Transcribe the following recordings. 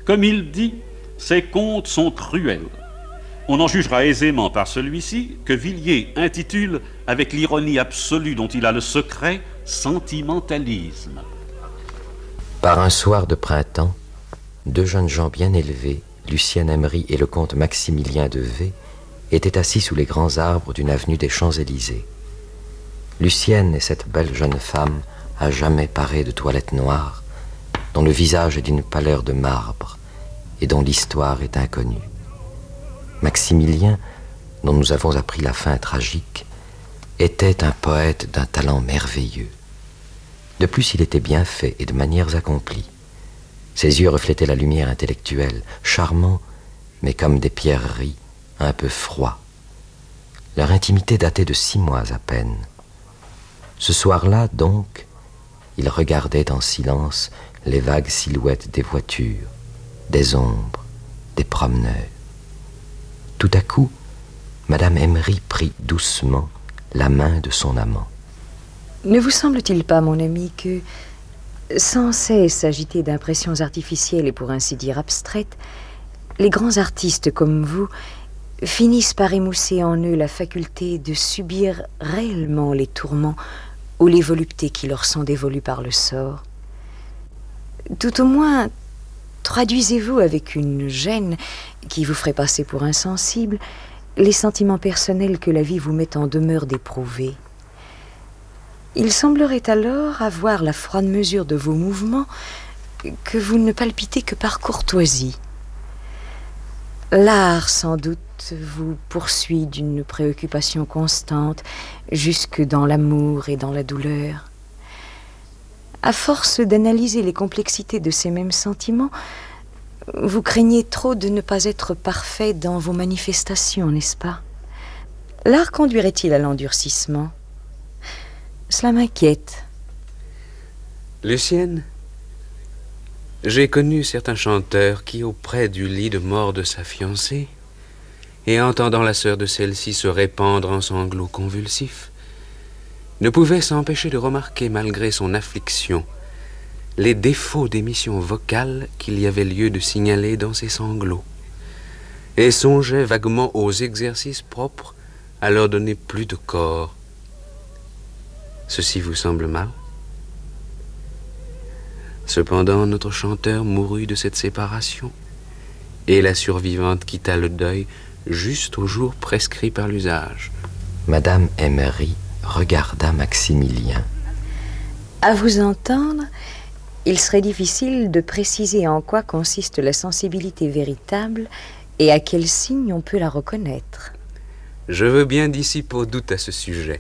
Comme il dit, ses contes sont cruels. On en jugera aisément par celui-ci que Villiers intitule, avec l'ironie absolue dont il a le secret, sentimentalisme. Par un soir de printemps, deux jeunes gens bien élevés, Lucienne Emery et le comte Maximilien de V, étaient assis sous les grands arbres d'une avenue des Champs-Élysées. Lucienne est cette belle jeune femme, à jamais parée de toilettes noires, dont le visage est d'une pâleur de marbre et dont l'histoire est inconnue. Maximilien, dont nous avons appris la fin tragique, était un poète d'un talent merveilleux. De plus, il était bien fait et de manières accomplies. Ses yeux reflétaient la lumière intellectuelle, charmants, mais comme des pierreries, un peu froids. Leur intimité datait de 6 mois à peine. Ce soir-là, donc, ils regardaient en silence les vagues silhouettes des voitures, des ombres, des promeneurs. Tout à coup, Madame Emery prit doucement la main de son amant. Ne vous semble-t-il pas, mon ami, que, sans cesse agités d'impressions artificielles et pour ainsi dire abstraites, les grands artistes comme vous finissent par émousser en eux la faculté de subir réellement les tourments ou les voluptés qui leur sont dévolues par le sort? Tout au moins, traduisez-vous avec une gêne qui vous ferait passer pour insensible les sentiments personnels que la vie vous met en demeure d'éprouver. Il semblerait alors avoir la froide mesure de vos mouvements que vous ne palpitez que par courtoisie. L'art, sans doute, vous poursuit d'une préoccupation constante jusque dans l'amour et dans la douleur. À force d'analyser les complexités de ces mêmes sentiments, vous craignez trop de ne pas être parfait dans vos manifestations, n'est-ce pas? L'art conduirait-il à l'endurcissement? Cela m'inquiète. Lucienne, j'ai connu certains chanteurs qui, auprès du lit de mort de sa fiancée, et entendant la sœur de celle-ci se répandre en sanglots convulsifs, ne pouvaient s'empêcher de remarquer, malgré son affliction, les défauts d'émission vocale qu'il y avait lieu de signaler dans ses sanglots, et songeaient vaguement aux exercices propres à leur donner plus de corps. Ceci vous semble mal? Cependant, notre chanteur mourut de cette séparation, et la survivante quitta le deuil juste au jour prescrit par l'usage. Madame Emery regarda Maximilien. À vous entendre, il serait difficile de préciser en quoi consiste la sensibilité véritable et à quel signe on peut la reconnaître. Je veux bien dissiper au doute à ce sujet.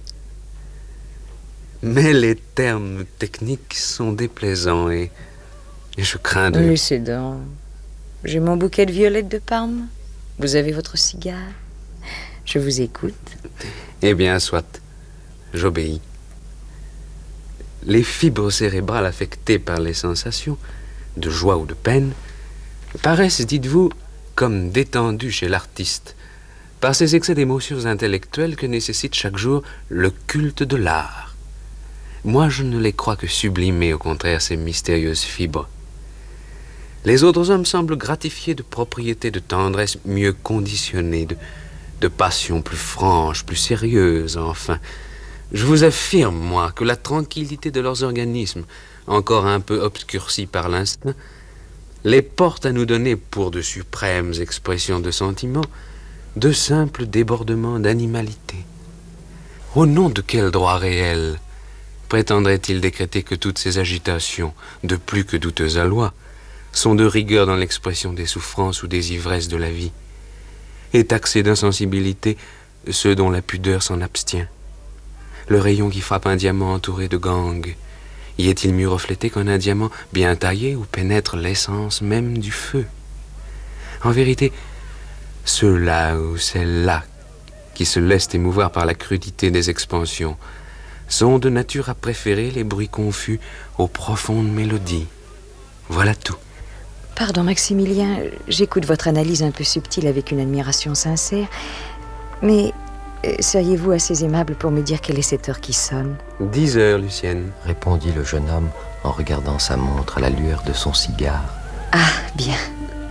Mais les termes techniques sont déplaisants et je crains de... Laissez donc. J'ai mon bouquet de violettes de Parme. Vous avez votre cigare. Je vous écoute. Eh bien, soit. J'obéis. Les fibres cérébrales affectées par les sensations, de joie ou de peine, paraissent, dites-vous, comme détendues chez l'artiste, par ces excès d'émotions intellectuelles que nécessite chaque jour le culte de l'art. Moi, je ne les crois que sublimées, au contraire, ces mystérieuses fibres. Les autres hommes semblent gratifiés de propriétés de tendresse mieux conditionnées, de passions plus franches, plus sérieuses, enfin. Je vous affirme, moi, que la tranquillité de leurs organismes, encore un peu obscurcis par l'instinct, les porte à nous donner, pour de suprêmes expressions de sentiments, de simples débordements d'animalité. Au nom de quel droit réel prétendrait-il décréter que toutes ces agitations, de plus que douteuses à loi, sont de rigueur dans l'expression des souffrances ou des ivresses de la vie, et taxer d'insensibilité ceux dont la pudeur s'en abstient? Le rayon qui frappe un diamant entouré de gangue, y est-il mieux reflété qu'un un diamant bien taillé où pénètre l'essence même du feu? En vérité, ceux-là ou celles-là qui se laissent émouvoir par la crudité des expansions sont de nature à préférer les bruits confus aux profondes mélodies. Voilà tout. Pardon, Maximilien, j'écoute votre analyse un peu subtile avec une admiration sincère, mais seriez-vous assez aimable pour me dire quelle est cette heure qui sonne? 10 heures, Lucienne, répondit le jeune homme en regardant sa montre à la lueur de son cigare. Ah, bien.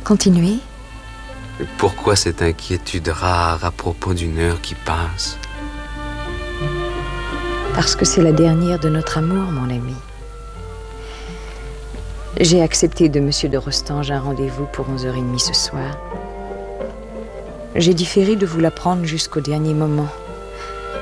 Continuez. Pourquoi cette inquiétude rare à propos d'une heure qui passe? Parce que c'est la dernière de notre amour, mon ami. J'ai accepté de Monsieur de Rostange un rendez-vous pour 11h30 ce soir. J'ai différé de vous l'apprendre jusqu'au dernier moment.